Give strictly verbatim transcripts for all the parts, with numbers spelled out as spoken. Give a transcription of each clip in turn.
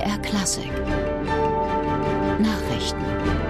R Klassik Nachrichten.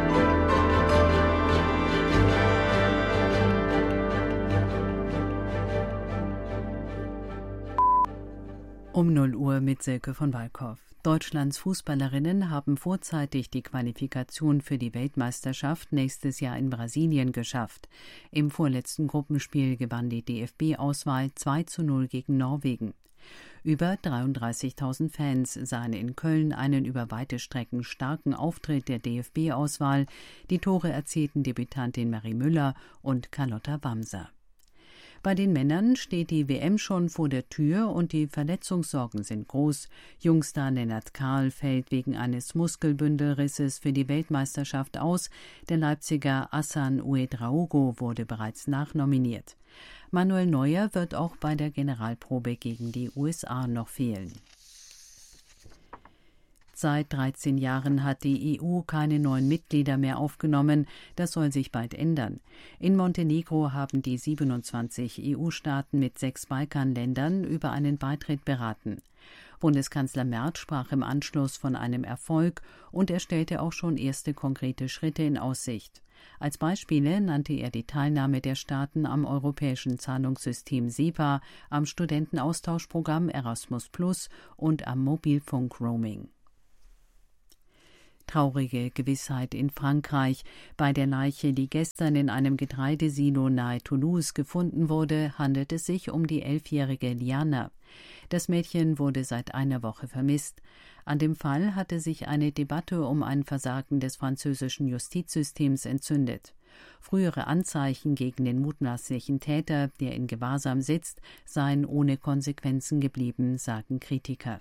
Um null Uhr mit Silke von Walkow. Deutschlands Fußballerinnen haben vorzeitig die Qualifikation für die Weltmeisterschaft nächstes Jahr in Brasilien geschafft. Im vorletzten Gruppenspiel gewann die D F B-Auswahl zwei zu null gegen Norwegen. Über dreiunddreißigtausend Fans sahen in Köln einen über weite Strecken starken Auftritt der D F B-Auswahl. Die Tore erzielten Debütantin Marie Müller und Carlotta Bamser. Bei den Männern steht die W M schon vor der Tür und die Verletzungssorgen sind groß. Jungstar Lennart Kahl fällt wegen eines Muskelbündelrisses für die Weltmeisterschaft aus. Der Leipziger Hassan Ouedraogo wurde bereits nachnominiert. Manuel Neuer wird auch bei der Generalprobe gegen die U S A noch fehlen. Seit dreizehn Jahren hat die E U keine neuen Mitglieder mehr aufgenommen. Das soll sich bald ändern. In Montenegro haben die siebenundzwanzig E U-Staaten mit sechs Balkanländern über einen Beitritt beraten. Bundeskanzler Merz sprach im Anschluss von einem Erfolg und er stellte auch schon erste konkrete Schritte in Aussicht. Als Beispiele nannte er die Teilnahme der Staaten am europäischen Zahlungssystem SEPA, am Studentenaustauschprogramm Erasmus plus und am Mobilfunk-Roaming. Traurige Gewissheit in Frankreich. Bei der Leiche, die gestern in einem Getreidesilo nahe Toulouse gefunden wurde, handelt es sich um die elfjährige Liana. Das Mädchen wurde seit einer Woche vermisst. An dem Fall hatte sich eine Debatte um ein Versagen des französischen Justizsystems entzündet. Frühere Anzeichen gegen den mutmaßlichen Täter, der in Gewahrsam sitzt, seien ohne Konsequenzen geblieben, sagen Kritiker.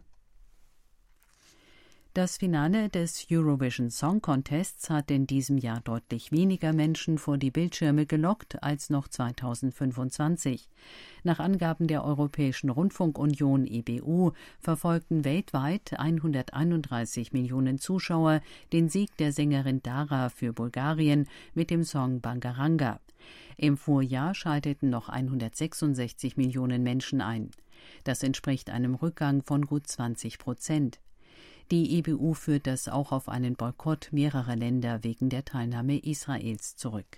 Das Finale des Eurovision Song Contests hat in diesem Jahr deutlich weniger Menschen vor die Bildschirme gelockt als noch zweitausendfünfundzwanzig. Nach Angaben der Europäischen Rundfunkunion E B U verfolgten weltweit hunderteinunddreißig Millionen Zuschauer den Sieg der Sängerin Dara für Bulgarien mit dem Song Bangaranga. Im Vorjahr schalteten noch hundertsechsundsechzig Millionen Menschen ein. Das entspricht einem Rückgang von gut zwanzig Prozent. Die E B U führt das auch auf einen Boykott mehrerer Länder wegen der Teilnahme Israels zurück.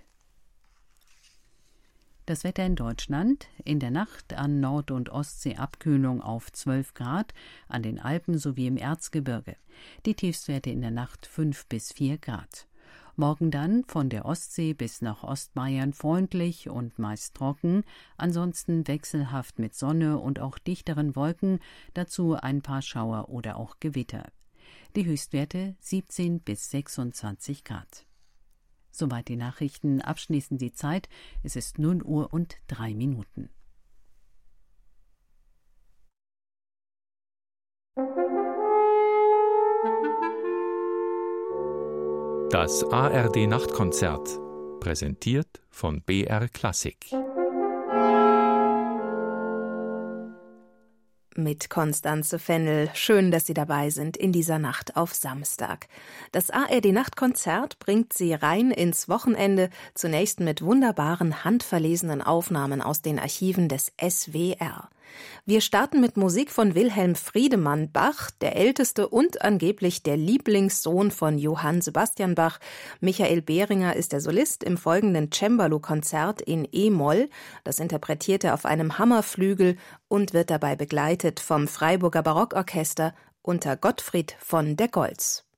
Das Wetter in Deutschland: In der Nacht an Nord- und Ostsee Abkühlung auf zwölf Grad, an den Alpen sowie im Erzgebirge. Die Tiefstwerte in der Nacht fünf bis vier Grad. Morgen dann von der Ostsee bis nach Ostbayern freundlich und meist trocken, ansonsten wechselhaft mit Sonne und auch dichteren Wolken, dazu ein paar Schauer oder auch Gewitter. Die Höchstwerte siebzehn bis sechsundzwanzig Grad. Soweit die Nachrichten, abschließend die Zeit, es ist null Uhr und drei Minuten. Das A R D-Nachtkonzert, präsentiert von B R Klassik. Mit Constanze Fennel. Schön, dass Sie dabei sind in dieser Nacht auf Samstag. Das A R D-Nachtkonzert bringt Sie rein ins Wochenende, zunächst mit wunderbaren, handverlesenen Aufnahmen aus den Archiven des S W R. Wir starten mit Musik von Wilhelm Friedemann Bach, der älteste und angeblich der Lieblingssohn von Johann Sebastian Bach. Michael Behringer ist der Solist im folgenden Cembalo-Konzert in E-Moll. Das interpretiert er auf einem Hammerflügel und wird dabei begleitet vom Freiburger Barockorchester unter Gottfried von der Goltz.